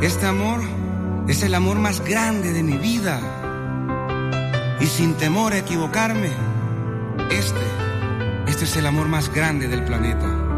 Este amor es el amor más grande de mi vida. Y sin temor a equivocarme, este es el amor más grande del planeta.